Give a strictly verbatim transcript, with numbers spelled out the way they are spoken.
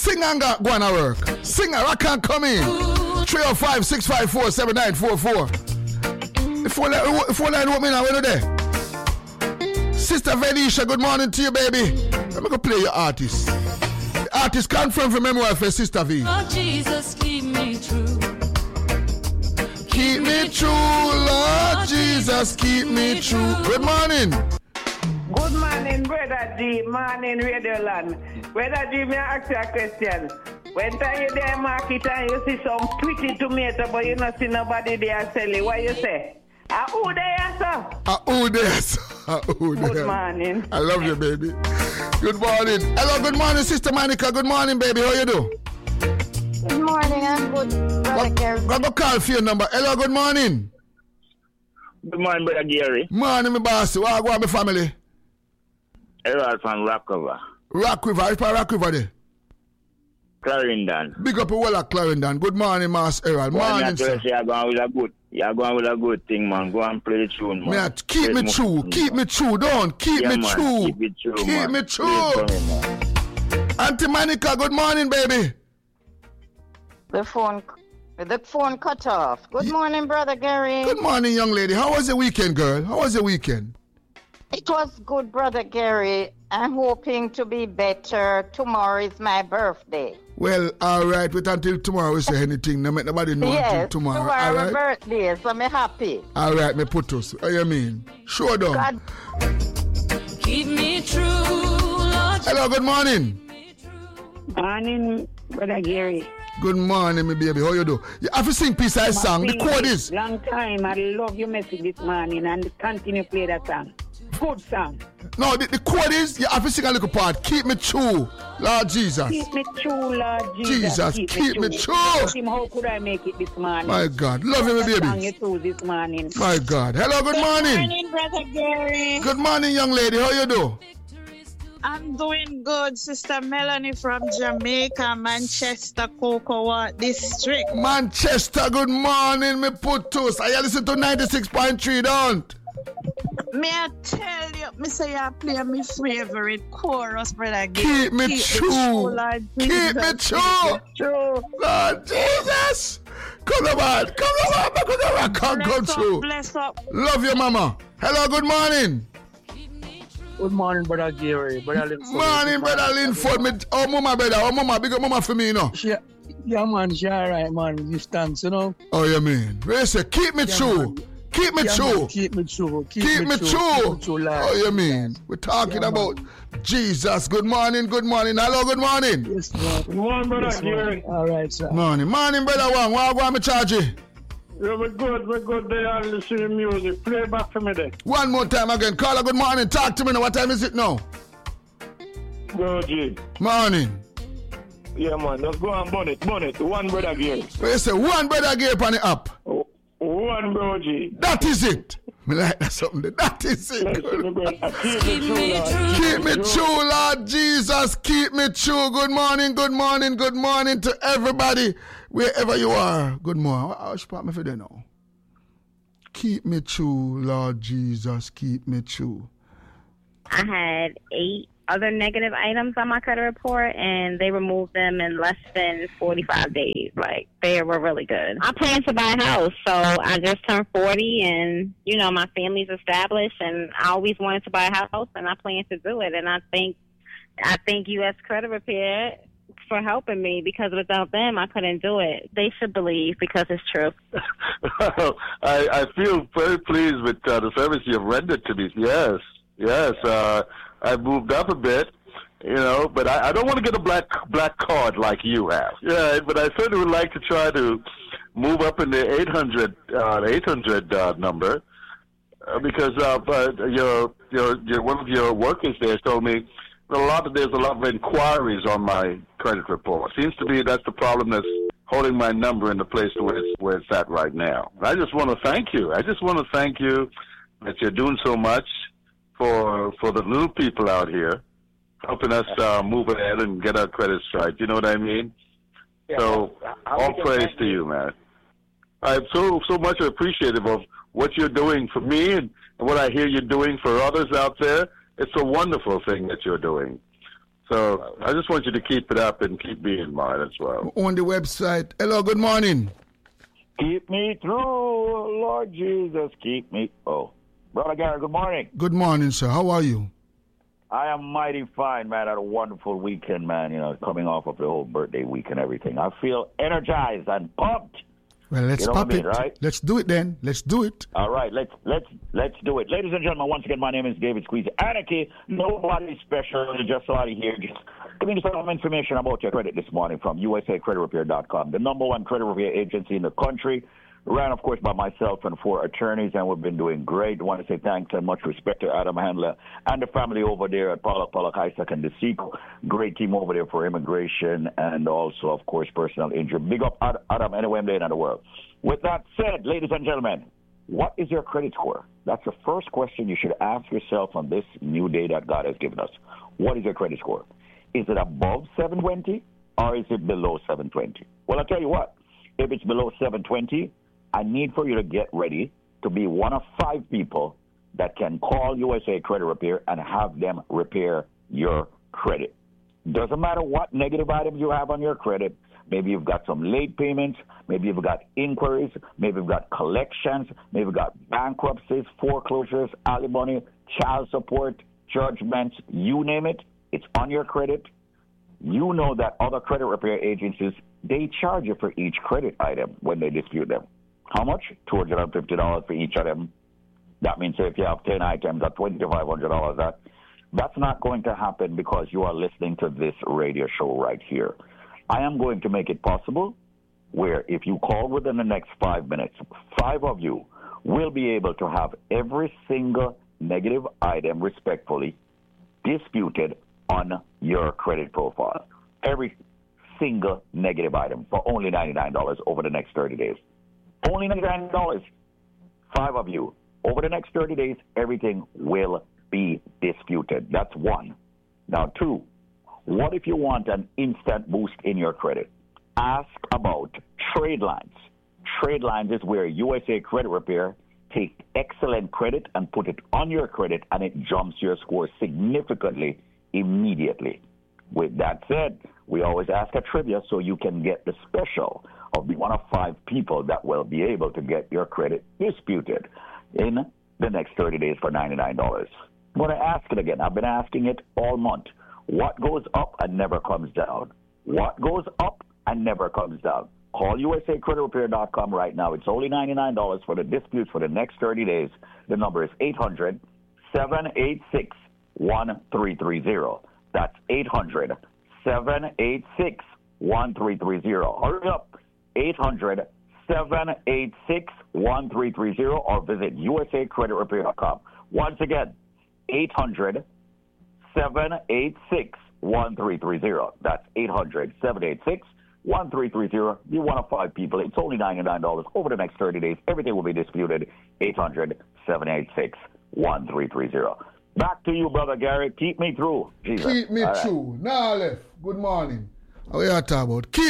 Sing and go, go on to work. Sing and rock and come in. three oh five, six five four, seven nine four four. If you line open now, we're there. Sister Venetia, good morning to you, baby. Let me go play your artist. The artist confirmed from memoir for Sister V. Oh, Jesus, keep me true. Keep me true, Lord Jesus, keep me true. Good morning. Good morning, Brother G. Morning, Radio Land. Brother G, may I ask you a question? When time you there market and you see some pretty tomato, but you not see nobody there selling, what you say? Ah, who there, sir? Ah, who there, sir? Ah, who there? Good morning. I love you, baby. Good morning. Hello, good morning, Sister Monica. Good morning, baby. How you do? Good morning, I'm good, Brother Gary. Go, go call for your number. Hello, good morning. Good morning, Brother Gary. Morning, my boss. What go on, my family? Hello, from Rock River. Rock River. It's from Rock River there. Clarendon. Big up a wall of Clarendon. Good morning, Master Errol. Morning, sir. You're going with a good, you're going with a good thing, man. Go and play the tune, man. Man, keep me true. Keep me true. Don't. Keep yeah, me man. true. Keep it true, Keep man. me true. Auntie Monica, good morning, baby. The phone, the phone cut off. Good morning, Brother Gary. Good morning, young lady. How was the weekend, girl? How was the weekend? It was good, Brother Gary. I'm hoping to be better. Tomorrow is my birthday. Well, all right. Wait until tomorrow. We say anything. No make nobody know yes, until tomorrow. tomorrow All my right? birthday, so I'm happy. All right, me put us. What you mean? Sure, down. God. Keep me true, Lord. Hello, good morning. Morning, Brother Gary. Good morning, my baby. How you do? You have to sing peace I song. The chord is. Long time. I love your message this morning and continue to play that song. Good song. No, the, the chord is. You have to sing a little part. Keep me true, Lord Jesus. Keep me true, Lord Jesus. Jesus, keep, keep me true. Him, how could I make it this morning? My God. Love you, my Song baby. you too this morning. My God. Hello, good morning. Good morning, Brother Gary. Good morning, young lady. How you do? I'm doing good, Sister Melanie from Jamaica, Manchester, Cocoa District. Manchester, good morning, me put us. I listen to ninety-six point three, don't? May I tell you, me say I play my favorite chorus, Brother Gary. Keep me Keep true. Lord Keep Jesus. me true. True. Lord Jesus. Come on, come on, come on, come come Bless true. up, bless up. Love you, mama. Hello, good morning. Good morning, Brother Gary. Brother Linford. Morning, brother Linford. Me, oh, mama, brother. Oh, mama. Big up mama for me, you know. She, yeah, man. She all right, man. This dance, you know. Oh, you mean? They say, keep me Yeah, true. man. Keep me Yeah, true. man, keep me true. Keep, Keep me true. true. Keep me true, Lord. Oh, you mean? We're talking Yeah, about Jesus. Good morning, good morning. Hello, good morning. Yes, man. Good morning, Brother Yes, Gary. All right, sir. Morning. Morning, brother Wang. What go on me charge you? Yeah, we're good. We're good there and listening to music. Play back for me there. One more time again. Caller, good morning. Talk to me now. What time is it now? Go, G. Morning. Yeah, man. Let's go and bun it. Bun it. One Brother Gary. We say one brother gave on the app. Oh, one, bro, G. That is it. Me like that something. That is it. Keep Keep me true. Keep me true, Lord Jesus. Keep me true. Good morning, good morning, good morning to everybody, wherever you are. Good morning. I should put me for there now. Keep me true, Lord Jesus. Keep me true. I had eight other negative items on my credit report, and they removed them in less than forty-five days. Like, they were really good. I plan to buy a house, so I just turned forty, and, you know, my family's established, and I always wanted to buy a house, and I plan to do it. And I think, I think U S Credit Repair for helping me, because without them, I couldn't do it. They should believe, because it's true. I, I feel very pleased with uh, the service you've rendered to me. Yes, yes. Uh, I moved up a bit, you know, but I, I don't want to get a black black card like you have. Yeah, but I certainly would like to try to move up in the eight hundred uh, eight hundred uh, number uh, because uh, but your, your your one of your workers there told me that a lot of there's a lot of inquiries on my credit report. Seems to be that's the problem that's holding my number in the place where it's, where it's at right now. And I just want to thank you. I just want to thank you that you're doing so much for for the little people out here, helping us uh, move ahead and get our credits right. You know what I mean? Yeah, so I'll all praise to you, man. I'm so so much appreciative of what you're doing for me and, and what I hear you're doing for others out there. It's a wonderful thing that you're doing. So I just want you to keep it up and keep me in mind as well. On the website. Hello, good morning. Keep me through, Lord Jesus, keep me. Oh, Brother Gary, good morning. Good morning, sir. How are you? I am mighty fine, man. I had a wonderful weekend, man. You know, coming off of the whole birthday week and everything. I feel energized and pumped. Well, let's You know pop what I mean, it. right? Let's do it then. Let's do it. All right, let's let's let's do it, ladies and gentlemen. Once again, my name is David Squeeze Anarchy. Nobody special. Just out of here. Just give me some information about your credit this morning from U S A Credit Repair dot com, the number one credit repair agency in the country. Ran, of course, by myself and four attorneys, and we've been doing great. I want to say thanks and much respect to Adam Handler and the family over there at Pollock, Pollock, Isaac, and DeSico. Great team over there for immigration and also, of course, personal injury. Big up Adam anywhere in the world. With that said, ladies and gentlemen, what is your credit score? That's the first question you should ask yourself on this new day that God has given us. What is your credit score? Is it above seven twenty or is it below seven twenty? Well, I'll tell you what. If it's below seven twenty, I need for you to get ready to be one of five people that can call U S A Credit Repair and have them repair your credit. Doesn't matter what negative items you have on your credit. Maybe you've got some late payments. Maybe you've got inquiries. Maybe you've got collections. Maybe you've got bankruptcies, foreclosures, alimony, child support, judgments, you name it. It's on your credit. You know that other credit repair agencies, they charge you for each credit item when they dispute them. How much? two hundred fifty dollars for each of them. That means if you have ten items at two thousand five hundred dollars, that, that's not going to happen because you are listening to this radio show right here. I am going to make it possible where if you call within the next five minutes, five of you will be able to have every single negative item respectfully disputed on your credit profile. Every single negative item for only ninety-nine dollars over the next thirty days. Only ninety-nine dollars. Five of you. Over the next thirty days, everything will be disputed. That's one. Now, two, what if you want an instant boost in your credit? Ask about trade lines. Trade lines is where U S A Credit Repair take excellent credit and put it on your credit, and it jumps your score significantly immediately. With that said, we always ask a trivia so you can get the special of be one of five people that will be able to get your credit disputed in the next thirty days for ninety-nine dollars. I'm going to ask it again. I've been asking it all month. What goes up and never comes down? What goes up and never comes down? Call U S A Credit Repair dot com right now. It's only ninety-nine dollars for the disputes for the next thirty days. The number is eight hundred, seven eight six, one three three zero. That's eight hundred, seven eight six, one three three zero. Hurry up. eight hundred, seven eight six, one three three zero or visit U S A Credit Repair dot com. Once again, eight hundred, seven eight six, one three three zero. That's eight hundred, seven eight six, one three three zero. You're one of five people. It's only ninety-nine dollars. Over the next thirty days, everything will be disputed. eight hundred, seven eight six, one three three zero. Back to you, Brother Gary. Keep me through. Jesus. Keep me All right. true. Now left. Good morning. How are you talking about? Keep